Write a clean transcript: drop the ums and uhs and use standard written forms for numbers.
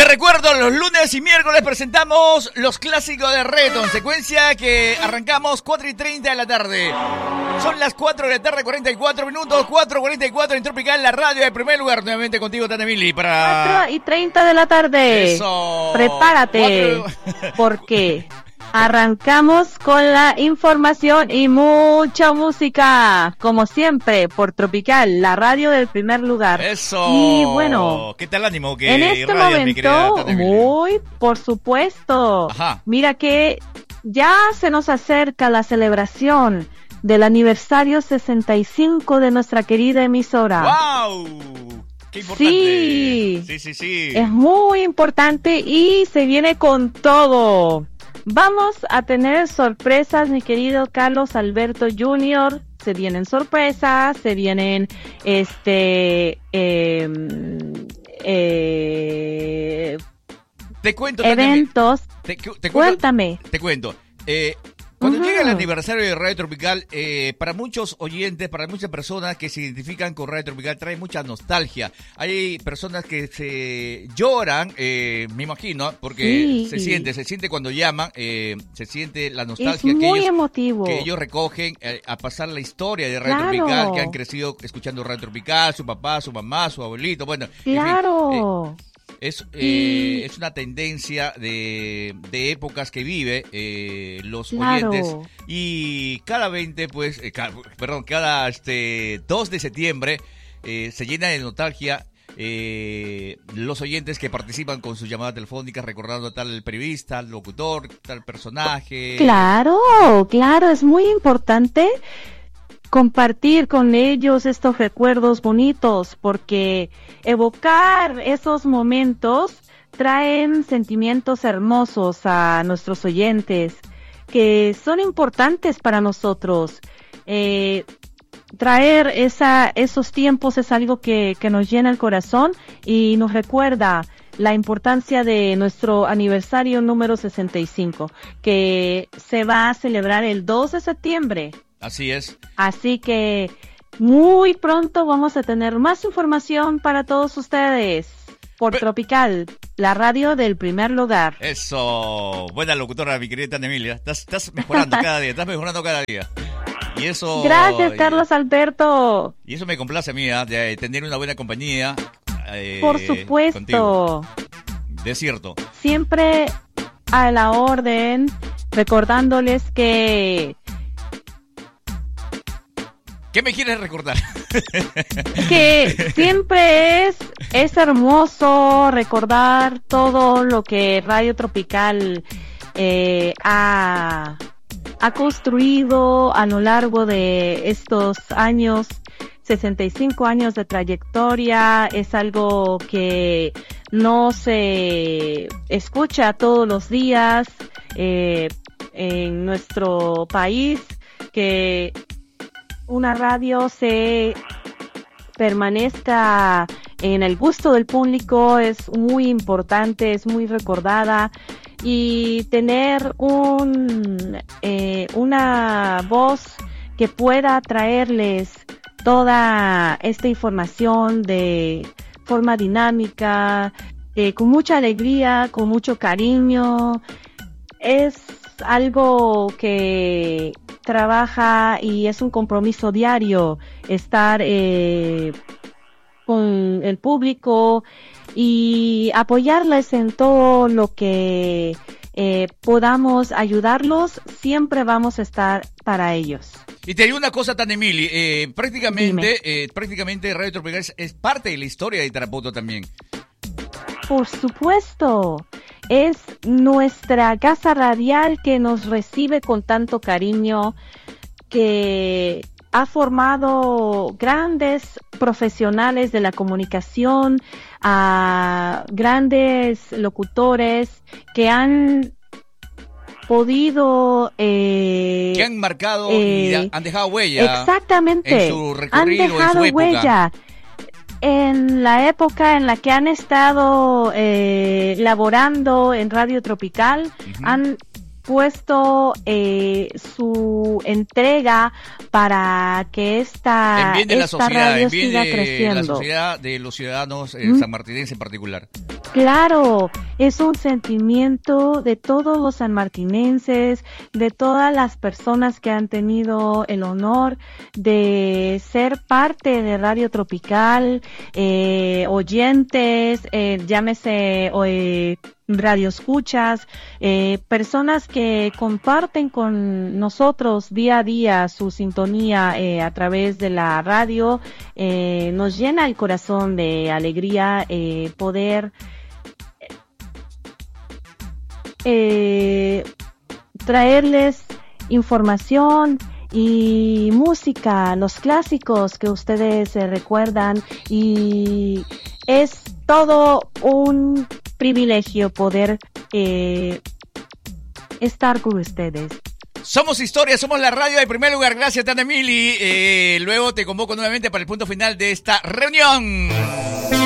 recuerdo, los lunes y miércoles presentamos los clásicos de Reggaeton, secuencia que arrancamos 4:30 de la tarde. Son las 4 de la tarde, 44 minutos, 4:44 en Tropical, la radio de primer lugar. Nuevamente contigo, Tana Mili, para... 4:30 de la tarde. Eso. Prepárate, porque arrancamos con la información y mucha música, como siempre, por Tropical, la radio del primer lugar. Eso. Y bueno, ¿qué tal ánimo que en este radias, mi querida momento, Tana Mili? muy, por supuesto. Ajá. Mira que ya se nos acerca la celebración del aniversario 65 de nuestra querida emisora. ¡Wow! ¡Qué importante! Sí. Es muy importante y se viene con todo. Vamos a tener sorpresas, mi querido Carlos Alberto Jr. Se vienen sorpresas, se vienen Te cuento, eventos. Cuéntame. Te cuento. Cuando llega el aniversario de Radio Tropical, para muchos oyentes, para muchas personas que se identifican con Radio Tropical, trae mucha nostalgia. Hay personas que se lloran, me imagino, porque se siente cuando llaman, se siente la nostalgia es muy emotivo. Que ellos recogen a pasar la historia de Radio Tropical, que han crecido escuchando Radio Tropical, su papá, su mamá, su abuelito, bueno. Claro. En fin, es una tendencia de épocas que vive los oyentes, y cada 2 de septiembre se llena de nostalgia los oyentes que participan con sus llamadas telefónicas recordando a tal periodista, al locutor, tal personaje. Claro, es muy importante compartir con ellos estos recuerdos bonitos, porque evocar esos momentos traen sentimientos hermosos a nuestros oyentes que son importantes para nosotros. Traer esos tiempos es algo que nos llena el corazón y nos recuerda la importancia de nuestro aniversario número 65, que se va a celebrar el 2 de septiembre. Así es. Así que muy pronto vamos a tener más información para todos ustedes por Tropical, la radio del primer lugar. Eso, buena locutora, mi querida Tana Emilia. Estás mejorando cada día, Y eso. Gracias, Carlos Alberto. Y eso me complace a mí, de tener una buena compañía. Por supuesto. Contigo. De cierto. Siempre a la orden, recordándoles que... ¿Qué me quieres recordar? Que siempre es hermoso recordar todo lo que Radio Tropical ha construido a lo largo de estos años, 65 años de trayectoria. Es algo que no se escucha todos los días en nuestro país, que una radio se permanezca en el gusto del público. Es muy importante, es muy recordada, y tener una voz que pueda traerles toda esta información de forma dinámica, con mucha alegría, con mucho cariño, es algo que trabaja y es un compromiso diario estar con el público y apoyarles en todo lo que podamos ayudarlos. Siempre vamos a estar para ellos. Y te digo una cosa, Tana Emili, prácticamente Radio Tropical es parte de la historia de Tarapoto también. Por supuesto, es nuestra casa radial que nos recibe con tanto cariño, que ha formado grandes profesionales de la comunicación, a grandes locutores que han podido... que han marcado y han dejado huella. Exactamente. En su recorrido, han dejado en su huella. En la época en la que han estado laborando en Radio Tropical, han puesto su entrega para que esta radio siga creciendo. La sociedad de los ciudadanos sanmartinenses en particular. Claro, es un sentimiento de todos los sanmartinenses, de todas las personas que han tenido el honor de ser parte de Radio Tropical, oyentes, llámese radioescuchas, personas que comparten con nosotros día a día su sintonía a través de la radio. Nos llena el corazón de alegría poder traerles información y música, los clásicos que ustedes recuerdan, y es todo un privilegio poder estar con ustedes. Somos Historia, somos la radio. En primer lugar, gracias, Tana Mili. Luego te convoco nuevamente para el punto final de esta reunión.